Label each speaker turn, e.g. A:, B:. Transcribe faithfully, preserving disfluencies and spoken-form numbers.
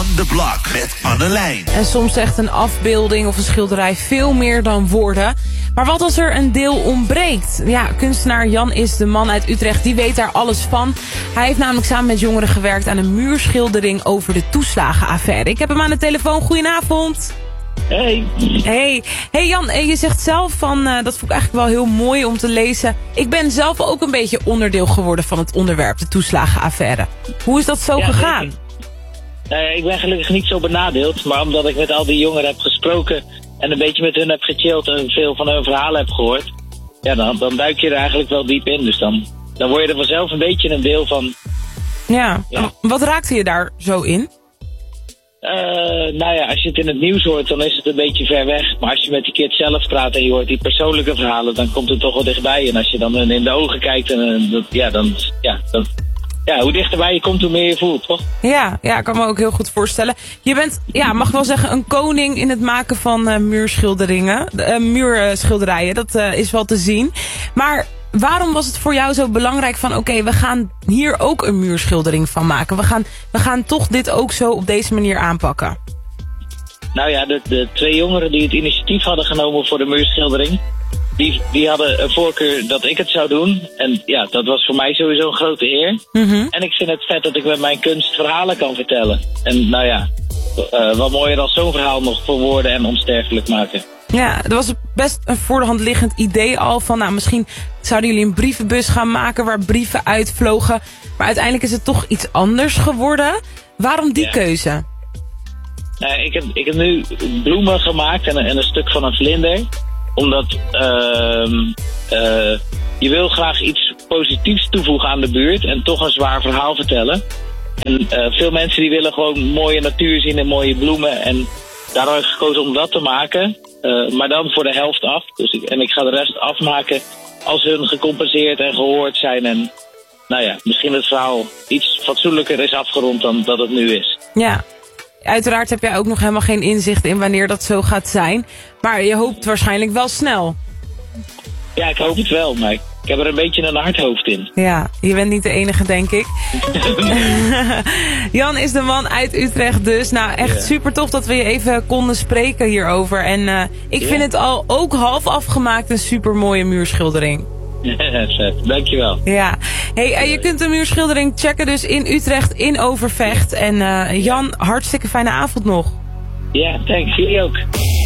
A: the Block met Annelijn.
B: En soms zegt een afbeelding of een schilderij veel meer dan woorden. Maar wat als er een deel ontbreekt? Ja, kunstenaar Jan is de man uit Utrecht, die weet daar alles van. Hij heeft namelijk samen met jongeren gewerkt aan een muurschildering over de toeslagenaffaire. Ik heb hem aan de telefoon. Goedenavond.
C: Hey.
B: Hey, hey Jan, je zegt zelf van, uh, dat vond ik eigenlijk wel heel mooi om te lezen. Ik ben zelf ook een beetje onderdeel geworden van het onderwerp, de toeslagenaffaire. Hoe is dat zo
C: ja,
B: gegaan?
C: Ik, uh, ik ben gelukkig niet zo benadeeld, maar omdat ik met al die jongeren heb gesproken en een beetje met hun heb gechilled en veel van hun verhalen heb gehoord, ja, dan, dan duik je er eigenlijk wel diep in. Dus dan, dan word je er vanzelf een beetje een deel van.
B: Ja,
C: ja.
B: Wat raakte je daar zo in?
C: Uh, nou ja, als je het in het nieuws hoort, dan is het een beetje ver weg. Maar als je met die kids zelf praat en je hoort die persoonlijke verhalen, dan komt het toch wel dichtbij. En als je dan hun in de ogen kijkt, en, uh, ja, dan, ja, dan, ja, hoe dichterbij je komt, hoe meer je voelt, toch?
B: Ja, ja, ik kan me ook heel goed voorstellen. Je bent, ja, mag ik wel zeggen, een koning in het maken van uh, muurschilderingen, uh, muurschilderijen. Dat uh, is wel te zien. Maar waarom was het voor jou zo belangrijk van, oké, okay, we gaan hier ook een muurschildering van maken. We gaan, we gaan toch dit ook zo op deze manier aanpakken.
C: Nou ja, de, de twee jongeren die het initiatief hadden genomen voor de muurschildering, die, die hadden een voorkeur dat ik het zou doen. En ja, dat was voor mij sowieso een grote eer.
B: Mm-hmm.
C: En ik vind het vet dat ik met mijn kunst verhalen kan vertellen. En nou ja, uh, wat mooier dan zo'n verhaal nog verwoorden en onsterfelijk maken.
B: Ja, er was best een voor de hand liggend idee al van, nou, misschien zouden jullie een brievenbus gaan maken waar brieven uitvlogen. Maar uiteindelijk is het toch iets anders geworden. Waarom die ja. keuze?
C: Nou, ik, heb, ik heb nu bloemen gemaakt en een, en een stuk van een vlinder. Omdat uh, uh, je wil graag iets positiefs toevoegen aan de buurt en toch een zwaar verhaal vertellen. En uh, veel mensen die willen gewoon mooie natuur zien en mooie bloemen. En daarom heb ik gekozen om dat te maken. Uh, maar dan voor de helft af. Dus ik, en ik ga de rest afmaken als hun gecompenseerd en gehoord zijn. En nou ja, misschien het verhaal iets fatsoenlijker is afgerond dan dat het nu is.
B: Ja, uiteraard heb jij ook nog helemaal geen inzicht in wanneer dat zo gaat zijn. Maar je hoopt waarschijnlijk wel snel.
C: Ja, ik hoop het wel, maar ik heb er een beetje een hardhoofd in.
B: Ja, je bent niet de enige, denk ik. Jan is de man uit Utrecht dus. Nou, echt yeah. super tof dat we je even konden spreken hierover. En uh, ik yeah. vind het al ook half afgemaakt een super mooie muurschildering.
C: Dankjewel.
B: Ja. Hey, uh, je kunt de muurschildering checken dus in Utrecht, in Overvecht. En uh, Jan, hartstikke fijne avond nog.
C: Ja, thanks. Jullie ook.